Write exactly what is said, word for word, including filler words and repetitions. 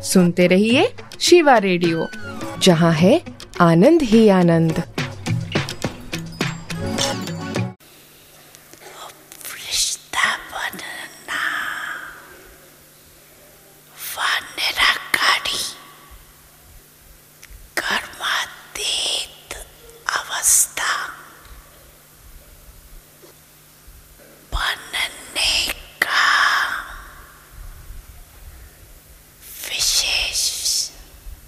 सुनते रहिए शिवा रेडियो, जहाँ है आनंद ही आनंद।